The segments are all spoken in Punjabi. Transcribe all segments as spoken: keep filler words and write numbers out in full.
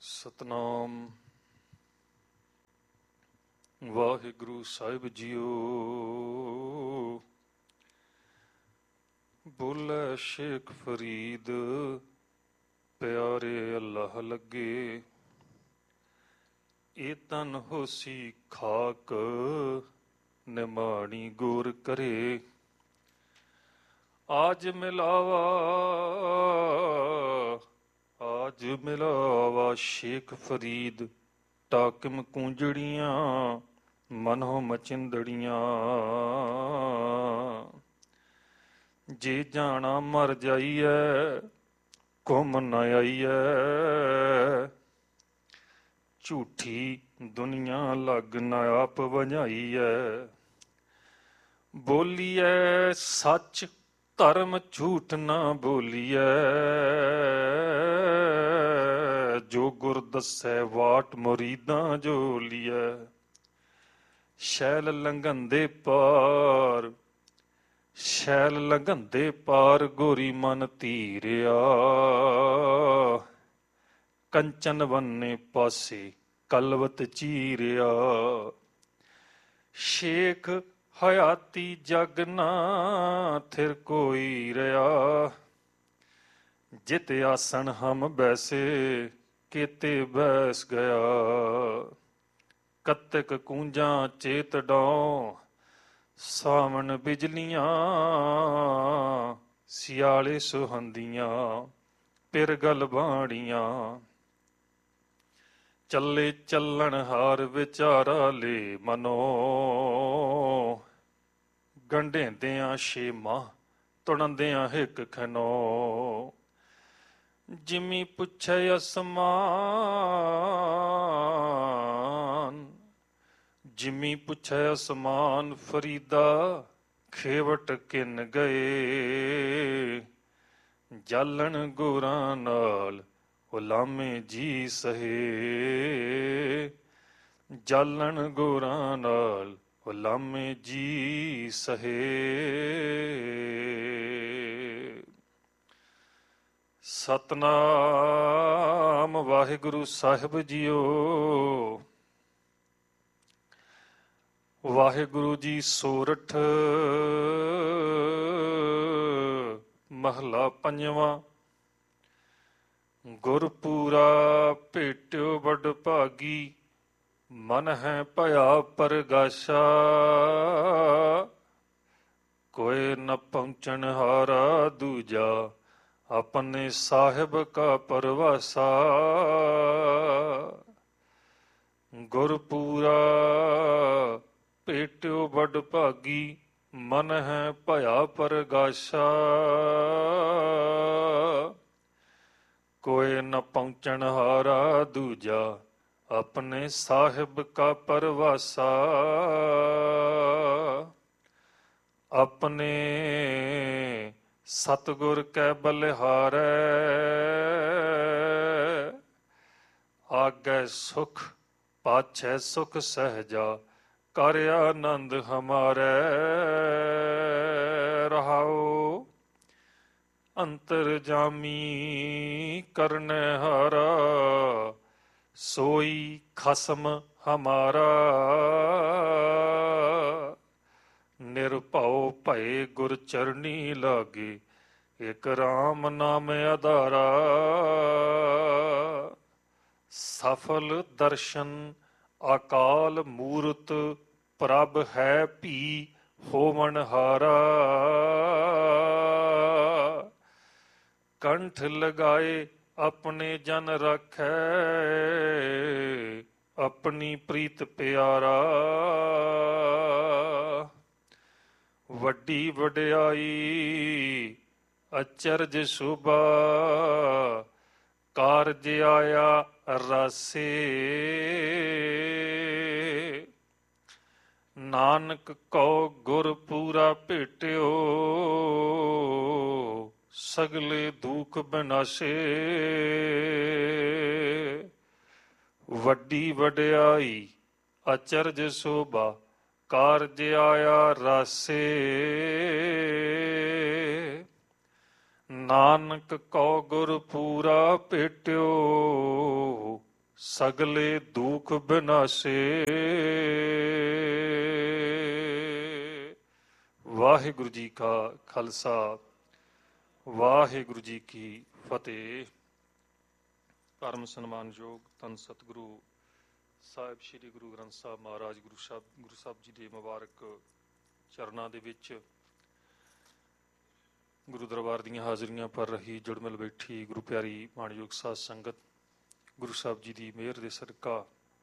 ਸਤਨਾਮ ਵਾਹਿਗੁਰੂ ਸਾਹਿਬ ਜੀਓ। ਬੋਲੇ ਸ਼ੇਖ ਫਰੀਦ ਪਿਆਰੇ ਅੱਲਾਹ ਲੱਗੇ, ਇਹ ਤਨ ਹੋਸੀ ਖਾਕ ਨਿਮਾਣੀ ਗੌਰ ਕਰੇ। ਆਜ ਮਿਲਾਵਾ ਆਜ ਮਿਲਾਵਾ ਸ਼ੇਖ ਫਰੀਦ, ਟਾਕਿਮ ਕੂੰਜੜੀਆਂ ਮਨੋ ਮਚਿੰਦੜੀਆਂ। ਜੇ ਜਾਣਾ ਮਰ ਜਾਈਐ ਘੁੰਮ ਨਾ ਆਈਐ, ਝੂਠੀ ਦੁਨੀਆ ਲੱਗ ਨਾ ਆਪ ਵਜਾਈਐ। ਬੋਲੀਐ ਸੱਚ ਧਰਮ ਝੂਠ ਨਾ ਬੋਲੀਐ, ਜੋ ਗੁਰ ਦੱਸੈ ਵਾਟ ਮੁਰੀਦਾਂ ਜੋ ਲੀਐ। ਸ਼ੈਲ ਲੰਘੰਦੇ ਪਾਰ ਸ਼ੈਲ ਲੰਘੰਦੇ ਪਾਰ ਗੋਰੀ ਮਨ ਧੀਰਿਆ, ਕੰਚਨ ਬੰਨੇ ਪਾਸੇ ਕਲਵਤ ਚੀਰਿਆ। ਸ਼ੇਖ ਹਯਾਤੀ ਜਗ ਨਾ ਥਿਰ ਕੋਈ ਰਿਆ, ਜਿਤ ਆਸਣ ਹਮ ਬੈਸੇ ਕੇਤੇ ਬੈਸ ਗਿਆ। ਕਤਕ ਕੂੰਜਾਂ ਚੇਤ ਡੌ ਸਾਵਣ ਬਿਜਲੀਆਂ, ਸਿਆਲੇ ਸੁਹੰਦੀਆਂ ਪਿਰਗਲ ਬਾਣੀਆਂ। ਚੱਲੇ ਚੱਲਣ ਹਾਰ ਵਿਚਾਰਾ ਲੈ ਮਨੋ, ਗੰਢੇਂਦਿਆਂ ਛੇਮਾਂ ਤੁਣਦਿਆਂ ਹਿੱਕ ਖਨੋ। ਜਿਮੀ ਪੁੱਛੇ ਅਸਮਾਨ ਜਿਮੀ ਪੁੱਛੇ ਅਸਮਾਨ, ਫਰੀਦਾ ਖੇਵਟ ਕਿਨ ਗਏ। ਜਾਲਣ ਗੁਰਾਂ ਨਾਲ ਗੁਲਾਮੇ ਜੀ ਸਹੇ, ਜਾਲਣ ਗੁਰਾਂ ਨਾਲ ਗੁਲਾਮੇ ਜੀ ਸਹੇ। ਸਤਨਾਮ ਵਾਹਿਗੁਰੂ ਸਾਹਿਬ ਜੀਓ। ਵਾਹਿਗੁਰੂ ਜੀ ਸੋਰਠ ਮਹਲਾ ਪੰਜਵਾਂ। ਗੁਰਪੂਰਾ ਭੇਟਿਓ ਵੱਡ ਭਾਗੀ, ਮਨ ਹੈ ਭਇਆ ਪਰਗਾਸ਼ਾ। ਕੋਇ ਨ ਪਹੁੰਚਣ ਹਾਰਾ ਦੂਜਾ, ਆਪਣੇ ਸਾਹਿਬ ਕਾ ਪਰਵਾਸਾ। ਗੁਰਪੂਰਾ ਭੇਟਿਓ ਵੱਡ ਭਾਗੀ, ਮਨ ਹੈ ਭਇਆ ਪਰਗਾਸ਼ਾ। ਕੋਇ ਨ ਪਹੁੰਚਣ ਹਾਰਾ ਦੂਜਾ, ਆਪਣੇ ਸਾਹਿਬ ਕਾ ਪਰਵਾਸਾ। ਆਪਣੇ ਸਤਿਗੁਰ ਕੈ ਬਲਿਹਾਰੈ, ਆਗੈ ਸੁਖ ਪਾਛੈ ਸੁਖ ਸਹਿਜਾ। ਕਰ ਆਨੰਦ ਹਮਾਰੈ ਰਹਾਉ, ਅੰਤਰਜਾਮੀ ਕਰਨੈ ਹਾਰਾ। ਸੋਈ ਖਸਮ ਹਮਾਰਾ, ਨਿਰਭਉ ਭਏ ਗੁਰ ਚਰਨੀ ਲਾਗੇ। ਇਕ ਰਾਮ ਨਾਮ ਆਧਾਰਾ, ਸਫਲ ਦਰਸ਼ਨ ਅਕਾਲ ਮੂਰਤ। ਪ੍ਰਭ ਹੈ ਭੀ ਹੋਵਨ ਹਾਰਾ, ਕੰਠ ਲਗਾਏ ਆਪਣੇ ਜਨ ਰਾਖੈ। ਆਪਣੀ ਪ੍ਰੀਤ ਪਿਆਰਾ, ਵੱਡੀ ਵਡਿਆਈ ਅਚਰਜ ਸ਼ੋਭਾ। ਕਾਰਜ ਆਇਆ ਰਾਸੇ, ਨਾਨਕ ਕਉ ਗੁਰ ਪੂਰਾ ਭੇਟਿਓ। ਸਗਲੇ ਦੁਖ ਬਿਨਾਸੇ, ਵੱਡੀ ਵਡਿਆਈ ਅਚਰਜ ਸ਼ੋਭਾ। ਕਾਰਜ ਆਇਆ ਰਾਸੇ, ਨਾਨਕ ਕਉ ਗੁਰ ਪੂਰਾ ਭੇਟਿਓ। ਸਗਲੇ ਦੁਖ ਬਿਨਾਸੇ। ਵਾਹਿਗੁਰੂ ਜੀ ਕਾ ਖਾਲਸਾ, ਵਾਹਿਗੁਰੂ ਜੀ ਕੀ ਫਤਿਹ। ਪਰਮ ਸਨਮਾਨਯੋਗ ਧੰਨ ਸਤਿਗੁਰੂ ਸਾਹਿਬ ਸ੍ਰੀ ਗੁਰੂ ਗ੍ਰੰਥ ਸਾਹਿਬ ਮਹਾਰਾਜ ਗੁਰੂ ਸਾਹਿਬ ਗੁਰੂ ਸਾਹਿਬ ਜੀ ਦੇ ਮੁਬਾਰਕ ਚਰਨਾਂ ਦੇ ਵਿੱਚ ਗੁਰੂ ਦਰਬਾਰ ਦੀਆਂ ਹਾਜ਼ਰੀਆਂ ਭਰ ਰਹੀ ਜੁੜਮਿਲ ਬੈਠੀ ਗੁਰੂ ਪਿਆਰੀ ਮਾਣਯੋਗ ਸਾਧ ਸੰਗਤ, ਗੁਰੂ ਸਾਹਿਬ ਜੀ ਦੀ ਮਿਹਰ ਦੇ ਸਦਕਾ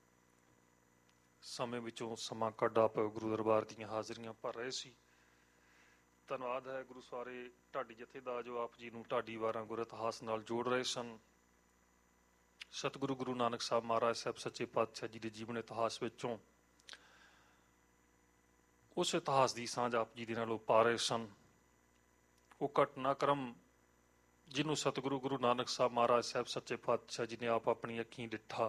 ਸਮੇਂ ਵਿੱਚੋਂ ਸਮਾਂ ਕੱਢ ਆਪ ਗੁਰੂ ਦਰਬਾਰ ਦੀਆਂ ਹਾਜ਼ਰੀਆਂ ਭਰ ਰਹੇ ਸੀ। ਧੰਨਵਾਦ ਹੈ ਗੁਰੂ ਸਾਰੇ ਢਾਡੀ ਜਥੇ ਦਾ ਜੋ ਆਪ ਜੀ ਨੂੰ ਢਾਡੀ ਵਾਰਾਂ ਗੁਰ ਇਤਿਹਾਸ ਨਾਲ ਜੋੜ ਰਹੇ ਸਨ। ਸਤਿਗੁਰੂ ਗੁਰੂ ਨਾਨਕ ਸਾਹਿਬ ਮਹਾਰਾਜ ਸਾਹਿਬ ਸੱਚੇ ਪਾਤਸ਼ਾਹ ਜੀ ਦੇ ਜੀਵਨ ਇਤਿਹਾਸ ਵਿੱਚੋਂ ਉਸ ਇਤਿਹਾਸ ਦੀ ਸਾਂਝ ਆਪ ਜੀ ਦੇ ਨਾਲ ਉਹ ਪਾ ਰਹੇ ਸਨ। ਉਹ ਘਟਨਾਕ੍ਰਮ ਜਿਹਨੂੰ ਸਤਿਗੁਰੂ ਗੁਰੂ ਨਾਨਕ ਸਾਹਿਬ ਮਹਾਰਾਜ ਸਾਹਿਬ ਸੱਚੇ ਪਾਤਸ਼ਾਹ ਜੀ ਨੇ ਆਪ ਆਪਣੀ ਅੱਖੀਂ ਡਿੱਠਾ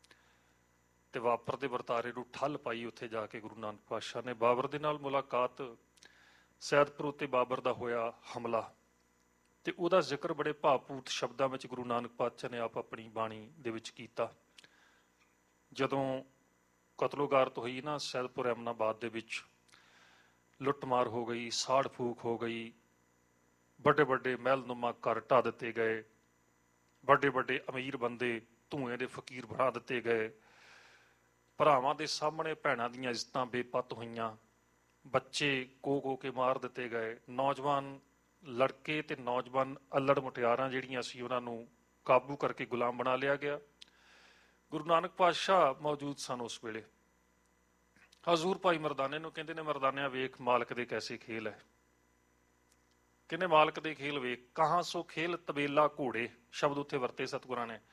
ਤੇ ਵਾਪਰਦੇ ਵਰਤਾਰੇ ਨੂੰ ਠੱਲ ਪਾਈ। ਉੱਥੇ ਜਾ ਕੇ ਗੁਰੂ ਨਾਨਕ ਪਾਤਸ਼ਾਹ ਨੇ ਬਾਬਰ ਦੇ ਨਾਲ ਮੁਲਾਕਾਤ, ਸੈਦਪੁਰ ਉੱਤੇ ਬਾਬਰ ਦਾ ਹੋਇਆ ਹਮਲਾ ਤੇ ਉਹਦਾ ਜ਼ਿਕਰ ਬੜੇ ਭਾਵਪੂਰਤ ਸ਼ਬਦਾਂ ਵਿੱਚ ਗੁਰੂ ਨਾਨਕ ਪਾਤਸ਼ਾਹ ਨੇ ਆਪ ਆਪਣੀ ਬਾਣੀ ਦੇ ਵਿੱਚ ਕੀਤਾ। ਜਦੋਂ ਕਤਲੋਗਾਰਤ ਹੋਈ ਨਾ ਸੈਦਪੁਰ ਐਮਨਾਬਾਦ ਦੇ ਵਿੱਚ, ਲੁੱਟਮਾਰ ਹੋ ਗਈ, ਸਾੜ ਫੂਕ ਹੋ ਗਈ, ਵੱਡੇ ਵੱਡੇ ਮਹਿਲਨੁਮਾ ਘਰ ਢਾਹ ਦਿੱਤੇ ਗਏ, ਵੱਡੇ ਵੱਡੇ ਅਮੀਰ ਬੰਦੇ ਧੂਏ ਦੇ ਫਕੀਰ ਬਣਾ ਦਿੱਤੇ ਗਏ, ਭਰਾਵਾਂ ਦੇ ਸਾਹਮਣੇ ਭੈਣਾਂ ਦੀਆਂ ਇੱਜ਼ਤਾਂ ਬੇਪੱਤ ਹੋਈਆਂ, ਬੱਚੇ ਕੋ ਕੋ ਕੇ ਮਾਰ ਦਿੱਤੇ ਗਏ, ਨੌਜਵਾਨ ਲੜਕੇ ਤੇ ਨੌਜਵਾਨ ਅੱਲੜ ਮੁਟਿਆਰਾਂ ਜਿਹੜੀਆਂ ਸੀ ਉਹਨਾਂ ਨੂੰ ਕਾਬੂ ਕਰਕੇ ਗੁਲਾਮ ਬਣਾ ਲਿਆ ਗਿਆ। ਗੁਰੂ ਨਾਨਕ ਪਾਤਸ਼ਾਹ ਮੌਜੂਦ ਸਨ ਉਸ ਵੇਲੇ। ਹਜ਼ੂਰ ਭਾਈ ਮਰਦਾਨੇ ਨੂੰ ਕਹਿੰਦੇ ਨੇ, ਮਰਦਾਨਿਆਂ ਵੇਖ ਮਾਲਕ ਦੇ ਕੈਸੇ ਖੇਲ ਹੈ। ਕਹਿੰਦੇ ਮਾਲਕ ਦੇ ਖੇਲ ਵੇਖ, ਕਹਾਂ ਸੋ ਖੇਲ ਤਬੇਲਾ ਘੋੜੇ, ਸ਼ਬਦ ਉੱਥੇ ਵਰਤੇ ਸਤਿਗੁਰਾਂ ਨੇ।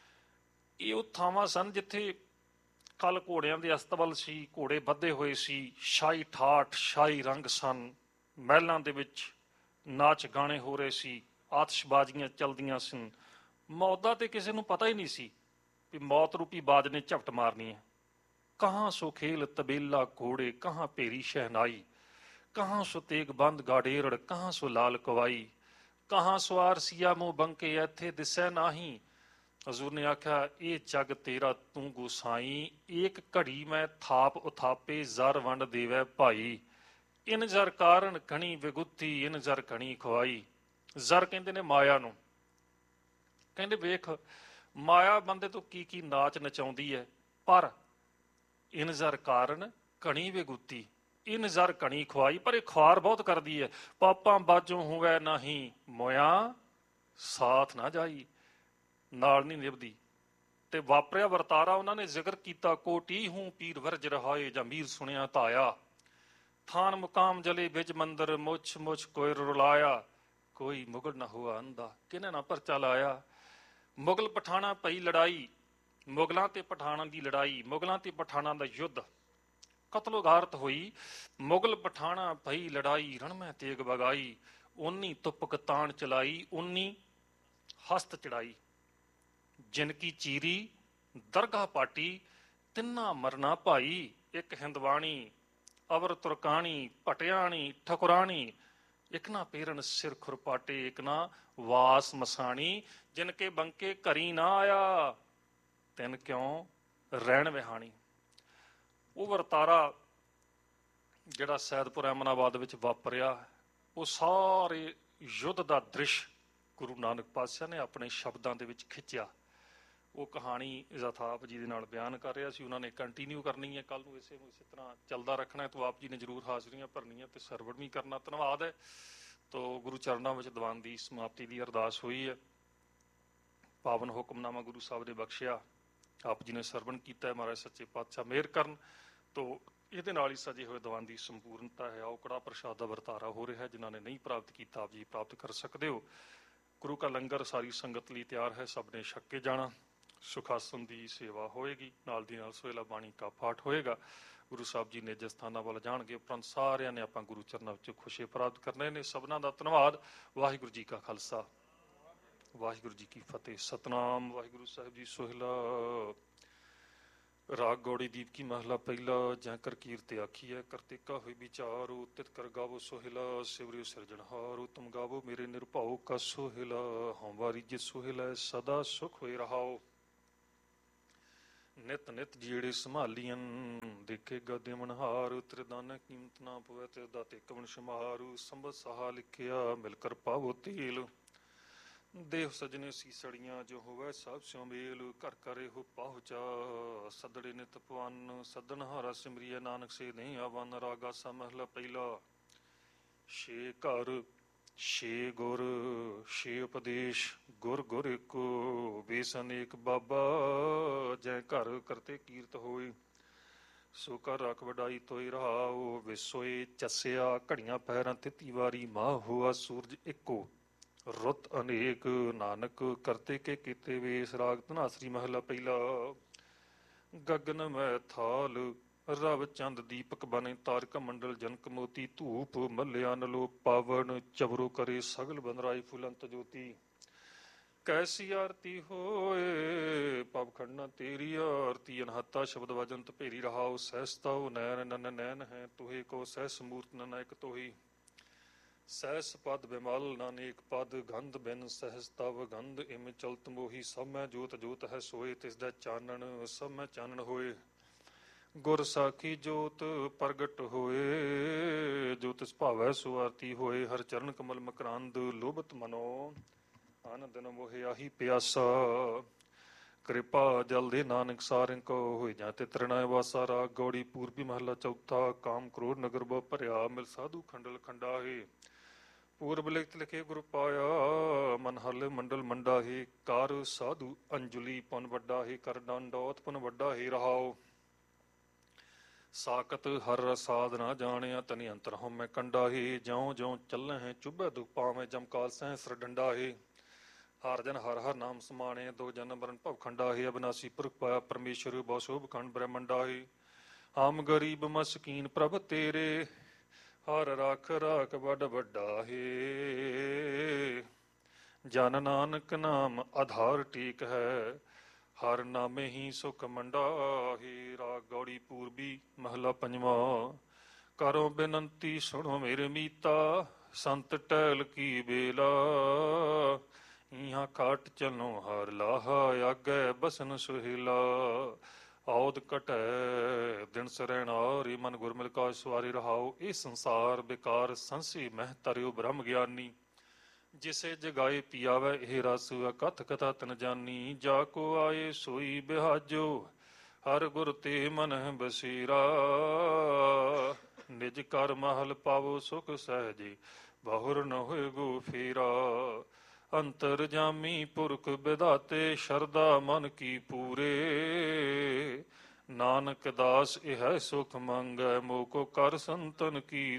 ਇਹ ਉਹ ਥਾਵਾਂ ਸਨ ਜਿੱਥੇ ਕੱਲ ਘੋੜਿਆਂ ਦੇ ਅਸਤਬਲ ਸੀ, ਘੋੜੇ ਬੱਧੇ ਹੋਏ ਸੀ, ਸ਼ਾਹੀ ਠਾਠ ਸ਼ਾਹੀ ਰੰਗ ਸਨ, ਮਹਿਲਾਂ ਦੇ ਵਿੱਚ ਨਾਚ ਗਾਣੇ ਹੋ ਰਹੇ ਸੀ, ਆਤਿਸ਼ਬਾਜ਼ੀਆਂ ਚਲਦੀਆਂ ਸਨ। ਮੌਤ ਦਾ ਤੇ ਕਿਸੇ ਨੂੰ ਪਤਾ ਹੀ ਨਹੀਂ ਸੀ ਵੀ ਮੌਤ ਰੂਪੀ ਬਾਜ ਨੇ ਝਪਟ ਮਾਰਨੀ ਹੈ। ਕਹਾਂ ਸੋ ਖੇਲ ਤਬੇਲਾ ਘੋੜੇ, ਕਹਾਂ ਭੇਰੀ ਸ਼ਹਿਨਾਈ, ਕਹਾਂ ਸੋ ਤੇਗ ਬੰਦ ਗਾਡੇਰੜ, ਕਹਾਂ ਸੋ ਲਾਲ ਕਵਾਈ, ਕਹਾਂ ਸਵਾਰ ਸੀਆ ਮੂੰਹ ਬੰਕੇ, ਇੱਥੇ ਦਿਸੈ ਨਾਹੀ। ਹਜ਼ੂਰ ਨੇ ਆਖਿਆ, ਇਹ ਜਗ ਤੇਰਾ ਤੂੰ ਗੁਸਾਈ, ਏਕ ਘੜੀ ਮੈਂ ਥਾਪ ਉਥਾਪੇ, ਜ਼ਰ ਵੰਡ ਦੇਵੈ ਭਾਈ। ਇਨ ਜ਼ਰ ਕਾਰਨ ਘਣੀ ਵਿਗੁੱਤੀ, ਇਨ ਜ਼ਰ ਘਣੀ ਖਵਾਈ। ਜ਼ਰ ਕਹਿੰਦੇ ਨੇ ਮਾਇਆ ਨੂੰ। ਕਹਿੰਦੇ ਵੇਖ ਮਾਇਆ ਬੰਦੇ ਤੋਂ ਕੀ ਕੀ ਨਾਚ ਨਚਾਉਂਦੀ ਹੈ, ਪਰ ਇਨ ਜ਼ਰ ਕਾਰਨ ਘਣੀ ਵਿਗੁੱਤੀ, ਇਨ ਜ਼ਰ ਘਣੀ ਖਵਾਈ। ਪਰ ਇਹ ਖੁਆਰ ਬਹੁਤ ਕਰਦੀ ਹੈ। ਪਾਪਾਂ ਬਾਝੋਂ ਹੋਵੇ ਨਹੀਂ, ਮੋਇਆ ਸਾਥ ਨਾ ਜਾਈ, ਨਾਲ ਨਹੀਂ ਨਿਭਦੀ। ਤੇ ਵਾਪਰਿਆ ਵਰਤਾਰਾ ਉਹਨਾਂ ਨੇ ਜ਼ਿਕਰ ਕੀਤਾ, ਕੋਟੀ ਹੂੰ ਪੀਰ ਵਰਜ ਰਹਾਏ, ਜਾਂ ਮੀਰ ਸੁਣਿਆ ਧਾਇਆ। ਥਾਨ ਮੁਕਾਮ ਜਲੇ ਬਿਜ ਮੰਦਰ, ਮੁੱਛ ਮੁੱਛ ਕੋਈ ਰੁਲਾਇਆ, ਕੋਈ ਮੁਗਲ ਨਾ ਹੋਆ ਅੰਦਾ, ਕਿਨੇ ਨਾ ਪਰਚਾ ਲਾਇਆ। ਮੁਗਲ ਪਠਾਣਾ ਪਈ ਲੜਾਈ, ਮੁਗਲਾਂ ਤੇ ਪਠਾਣਾਂ ਦੀ ਲੜਾਈ, ਮੁਗਲਾਂ ਤੇ ਪਠਾਣਾਂ ਦਾ ਯੁੱਧ, ਕਤਲੋਗਾਰਤ ਹੋਈ। ਮੁਗਲ ਪਠਾਣਾ ਪਈ ਲੜਾਈ, ਰਣਮੈ ਤੇਗ ਬਗਾਈ, ਉਨੀ ਤੁਪਕ ਤਾਣ ਚਲਾਈ, ਉਨੀ ਹਸਤ ਚੜਾਈ। ਜਿਨ ਕੀ ਚੀਰੀ ਦਰਗਾਹ ਪਾਟੀ, ਤਿੰਨਾ ਮਰਨਾ ਭਾਈ। ਇੱਕ ਹਿੰਦਵਾਣੀ, ਅਵਰ ਤੁਰਕਾਣੀ, ਭਟਿਆਣੀ, ਠਕੁਰਾਣੀ, ਇੱਕ ਨਾ ਪੇਰਨ ਸਿਰ ਖੁਰਪਾਟੇ, ਇੱਕ ਨਾ ਵਾਸ ਮਸਾਣੀ। ਜਿਨ ਕੇ ਬੰਕੇ ਘਰੀ ਨਾ ਆਇਆ, ਤਿਨ ਕਿਉਂ ਰਹਿਣ ਵਿਹਾਣੀ। ਉਹ ਵਰਤਾਰਾ ਜਿਹੜਾ ਸੈਦਪੁਰ ਐਮਨਾਬਾਦ ਵਿੱਚ ਵਾਪਰਿਆ, ਉਹ ਸਾਰੇ ਯੁੱਧ ਦਾ ਦ੍ਰਿਸ਼ ਗੁਰੂ ਨਾਨਕ ਪਾਤਸ਼ਾਹ ਨੇ ਆਪਣੇ ਸ਼ਬਦਾਂ ਦੇ ਵਿੱਚ ਖਿੱਚਿਆ। ਉਹ ਕਹਾਣੀ ਯਥਾਪ ਜੀ ਦੇ ਨਾਲ ਬਿਆਨ ਕਰ ਰਿਹਾ ਸੀ। ਉਹਨਾਂ ਨੇ ਕੰਟੀਨਿਊ ਕਰਨੀ ਹੈ, ਕੱਲ ਨੂੰ ਇਸੇ ਨੂੰ ਇਸੇ ਤਰ੍ਹਾਂ ਚੱਲਦਾ ਰੱਖਣਾ ਹੈ। ਤੋਂ ਆਪ ਜੀ ਨੇ ਜ਼ਰੂਰ ਹਾਜ਼ਰੀਆਂ ਭਰਨੀਆਂ ਤੇ ਸਰਵਣ ਵੀ ਕਰਨਾ। ਧੰਨਵਾਦ ਹੈ। ਤੋ ਗੁਰੂ ਚਰਨਾਂ ਵਿੱਚ ਦੀਵਾਨ ਦੀ ਸਮਾਪਤੀ ਦੀ ਅਰਦਾਸ ਹੋਈ ਹੈ। ਪਾਵਨ ਹੁਕਮਨਾਮਾ ਗੁਰੂ ਸਾਹਿਬ ਨੇ ਬਖਸ਼ਿਆ, ਆਪ ਜੀ ਨੇ ਸਰਵਣ ਕੀਤਾ। ਮਹਾਰਾਜ ਸੱਚੇ ਪਾਤਸ਼ਾਹ ਮਿਹਰ ਕਰਨ। ਤੋ ਇਹਦੇ ਨਾਲ ਹੀ ਸਜੇ ਹੋਏ ਦੀਵਾਨ ਦੀ ਸੰਪੂਰਨਤਾ ਹੈ। ਆਓ ਕੜਾ ਪ੍ਰਸ਼ਾਦ ਦਾ ਵਰਤਾਰਾ ਹੋ ਰਿਹਾ ਹੈ। ਜਿਨ੍ਹਾਂ ਨੇ ਨਹੀਂ ਪ੍ਰਾਪਤ ਕੀਤਾ, ਆਪ ਜੀ ਪ੍ਰਾਪਤ ਕਰ ਸਕਦੇ ਹੋ। ਗੁਰੂ ਕਾ ਲੰਗਰ ਸਾਰੀ ਸੰਗਤ ਲਈ ਤਿਆਰ ਹੈ, ਸਭ ਨੇ ਛਕ ਕੇ ਜਾਣਾ। ਸੁਖਾਸਨ ਦੀ ਸੇਵਾ ਹੋਏਗੀ, ਨਾਲ ਦੀ ਨਾਲ ਸੋਹਿਲਾ ਬਾਣੀ ਕਾ ਪਾਠ ਹੋਏਗਾ। ਗੁਰੂ ਸਾਹਿਬ ਜੀ ਨੇ ਜਿਸ ਸਥਾਨਾਂ ਵੱਲ ਜਾਣਗੇ, ਉਪਰੰਤ ਸਾਰਿਆਂ ਨੇ ਆਪਾਂ ਗੁਰੂ ਚਰਨਾਂ ਵਿੱਚ ਖੁਸ਼ੀ ਪ੍ਰਾਪਤ ਕਰਨੇ ਨੇ। ਸਭਨਾਂ ਦਾ ਧੰਨਵਾਦ। ਵਾਹਿਗੁਰੂ ਜੀ ਕਾ ਖਾਲਸਾ, ਵਾਹਿਗੁਰੂ ਜੀ ਕੀ ਫਤਿਹ। ਸਤਨਾਮ ਵਾਹਿਗੁਰੂ ਸਾਹਿਬ ਜੀ। ਸੋਹਿਲਾ ਰਾਗ ਗੌੜੀ ਦੀਪ ਕੀ ਮਹਲਾ ਪਹਿਲਾ। ਜੈ ਕਰ ਕੀਰਤ ਆਖੀਐ ਕਰਤਿਕਾ ਹੋਈ ਵਿਚਾਰੋ, ਤਿਤ ਕਰ ਗਾਵੋ ਸੋਹਿਲਾ ਸਿਵਰਿਓ ਸਿਰਜਣਹਾਰੋ। ਤੁਮ ਗਾਵੋ ਮੇਰੇ ਨਿਰਭਉ ਕਾ ਸੋਹਿਲਾ, ਹਉ ਵਾਰੀ ਜਿ ਸੋਹਿਲਾ ਸਦਾ ਸੁਖ ਹੋਏ ਰਹਾਓ। ਨਿਤ ਨਿਤ ਜਿਹੜੇ ਸੰਭਾਲੀਆਂ ਦੇਖੇ ਗਾਦੇ ਮਨਹਾਰ ਤ੍ਰਿਦਾਨ ਕੀਮਤ ਨਾ ਪਵੇ ਤੇ ਦਾਤੇ ਕਵਨ ਸ਼ਮਾਰੂ ਸੰਭਤ ਸਹਾ ਲਿਖਿਆ ਮਿਲ ਕਰ ਪਾਵੋ ਤੇਲ ਦੇਵ ਸਜਣੇ ਸੀ ਸੜੀਆਂ ਜੋ ਹੋਵੇ ਸਭ ਸਿਉ ਮੇਲ ਘਰ ਘਰੇ ਹੋ ਪਹੁੰਚਾ ਸਦੜੇ ਨਿਤ ਪਵਨ ਸਦਨ ਹਾਰਾ ਸਿਮਰੀਏ ਨਾਨਕ ਸੇ ਨਹੀਂ ਆਵਨ ਰਾਗਾ ਸਾ ਮਹਲਾ ਪਹਿਲਾ ਛੇ ਘਰ ਛੇ ਗੁਰ ਛੇ ਉਪਦੇਸ਼ ਗੁਰ ਗੁਰ ਏਕੋ ਬੇਸ ਅਨੇਕ ਬਾਬਾ ਜੈ ਘਰ ਕਰਤੇ ਕੀਰਤ ਹੋਏ ਸੋ ਕਰ ਰਖ ਵਡਾਈ ਤੋਈ ਰਹਾਓ ਵਿਸੋਏ ਚੱਸਿਆ ਘੜੀਆਂ ਪੈਰਾਂ ਤਿੱਤੀ ਵਾਰੀ ਮਾਹ ਹੋਆ ਸੂਰਜ ਇੱਕੋ ਰੁੱਤ ਅਨੇਕ ਨਾਨਕ ਕਰਤੇ ਕੇ ਕੀਤੇ ਵੇਸ ਰਾਗ ਧਨਾਸਰੀ ਮਹਲਾ ਪਹਿਲਾ ਗਗਨ ਮੈਂ ਥਾਲ ਰਵ ਚੰਦ ਦੀਪਕ ਬਨੇ ਤਾਰਕ ਮੰਡਲ ਜਨਕ ਮੋਤੀ ਧੂਪ ਮੱਲਿਆ ਨਲੋ ਪਾਵਨ ਚਵਰੋ ਕਰੇ ਸਗਲ ਬੰਦਰਾਈ ਫੁਲੰਤ ਜੋਤੀ ਕੈਸੀ ਆਰਤੀ ਹੋਏ ਪਵ ਖੰਡਨਾ ਤੇਰੀ ਆਰਤੀ ਅਨਹਤਾ ਸ਼ਬਦ ਵਜੰਤ ਭੇਰੀ ਰਹਾਉ ਸਹਿਸਤਾਉ ਨੈਣ ਨਨ ਨੈਣ ਹੈ ਤੁਹੇ ਕੋ ਸਹਿਸ ਮੂਰਤ ਨਨੈਕ ਤੋਹੀ ਸਹਿਸ ਪਦ ਬਿਮਲ ਨਾਨੇਕ ਪਦ ਗੰਧ ਬਿਨ ਸਹਿਸ ਤਵ ਗੰਧ ਇਮ ਚਲਤ ਮੋਹੀ ਸਭ ਮੈਂ ਜੋਤ ਜੋਤ ਹੈ ਸੋਏ ਤਿਸ ਦਾ ਚਾਨਣ ਸਭ ਮੈਂ ਚਾਨਣ ਹੋਏ ਗੁਰ ਸਾਖੀ ਜੋਤ ਪ੍ਰਗਟ ਹੋਏ ਜੋ ਤਿਸ ਭਾਵੈ ਸੋ ਆਰਤੀ ਹੋਏ ਹਰ ਚਰਨ ਕਮਲ ਮਕਰਾਂਦ ਲੋਭਤ ਮਨੋ ਆਨੰਦ ਨ ਮੋਹਿ ਆਹੀ ਪਿਆਸਾ ਕਿਰਪਾ ਜਲ ਦੇ ਨਾਨਕ ਸਾਰਿੰ ਕੋ ਹੋਈ ਜਾਂ ਤੇ ਤਰਣਾਇ ਵਾਸਾ ਰਾਗ ਗੌੜੀ ਪੂਰਬੀ ਮਹਲਾ ਚੌਥਾ ਕਾਮ ਕਰੋੜ ਨਗਰ ਬੋ ਭਰਿਆ ਮਿਲ ਸਾਧੂ ਖੰਡਲ ਖੰਡਾਹੇ ਪੂਰਬ ਲਿਖਤ ਲਿਖੇ ਗੁਰ ਪਾਇਆ ਮਨ ਹਲ ਮੰਡਲ ਮੰਡਾ ਹੀ ਕਰ ਸਾਧੂ ਅੰਜਲੀ ਪੁਨ ਵੱਡਾ ਹੀ ਕਰ ਡੰਡੋਤ ਪੁਨ ਵੱਡਾ ਹੀ ਰਹਾਓ ਸਾਕਤ ਹਰ ਰਸਾਦ ਨਾ ਜਾਣਿਆ ਤਨੀ ਅੰਤਰ ਹਉ ਮੈਂ ਕੰਡਾ ਹੀ ਜਿਉ ਜਿਉ ਚੱਲੇ ਹੈ ਚੁੱਭੇ ਦੁਖ ਪਾਵੇਂ ਜਮਕਾਲ ਸਹਿਸਰ ਡੰਡਾ ਹੀ ਹਰ ਜਨ ਹਰ ਹਰ ਨਾਮ ਸਮਾਣੇ ਦੋ ਜਨਮ ਮਰਨ ਭਵ ਖੰਡਾ ਹੀ ਅਬਨਾਸੀ ਪੁਰਖ ਪਾਇਆ ਪਰਮੇਸ਼ਰ ਬਹੁ ਸ਼ੋਭ ਖੰਡ ਬ੍ਰਹਮੰਡਾ ਹੀ ਆਮ ਗਰੀਬ ਮਸਕੀਨ ਪ੍ਰਭ ਤੇਰੇ ਹਰ ਰੱਖ ਰਾਖ ਵੱਡ ਵੱਡਾ ਹੈ ਜਨ ਨਾਨਕ ਨਾਮ ਆਧਾਰ ਟੀਕ ਹੈ ਹਰ ਨਾਮੇ ਹੀ ਸੁਖ ਮੰਡਾਹੀ ਰਾਗ ਗੌੜੀ ਪੂਰਬੀ ਮਹਲਾ ਪੰਜਵਾਂ ਕਰੋ ਬੇਨੰਤੀ ਸੁਣੋ ਮੇਰੇ ਮੀਤਾ ਸੰਤ ਟਹਿਲ ਕੀ ਬੇਲਾ ਇਹਾਂ ਖਾਟ ਚਲੋ ਹਰ ਲਾਹਾ ਆਗੇ ਬਸਨ ਸੁਹਿਲਾ ਆਉਦ ਘਟੈ ਦਿਨ ਸਰੈਣਾਰੀ ਮਨ ਗੁਰਮਿਲ ਕਾ ਸਵਾਰੀ ਰਹਾਓ ਇਹ ਸੰਸਾਰ ਬੇਕਾਰ ਸੰਸੀ ਮਹਿ ਤਰਿਓ ਬ੍ਰਹਮ ਗਿਆਨੀ ਜਿਸੇ ਜਗਾਏ ਪਿਆਵੈ ਇਹ ਰਸ ਅਕਥ ਕਥਾ ਤਨ ਜਾਨੀ ਜਾ ਕੋ ਆਏ ਸੋਈ ਬਿਹਾਜੋ ਹਰ ਗੁਰ ਤੇ ਮਨ ਬਸੀਰਾ ਨਿਜ ਕਰ ਮਹਲ ਪਾਵੋ ਸੁਖ ਸਹਿਜੀ ਬਹੁਰ ਨ ਹੋਏ ਗੋ ਫੇਰਾ ਅੰਤਰ ਜਾਮੀ ਪੁਰਖ ਵਿਧਾਤੇ ਸ਼ਰਦਾ ਮਨ ਕੀ ਪੂਰੇ ਨਾਨਕ ਦਾਸ ਇਹ ਸੁਖ ਮੰਗੈ ਮੋਕੋ ਕਰ ਸੰਤਨ ਕੀ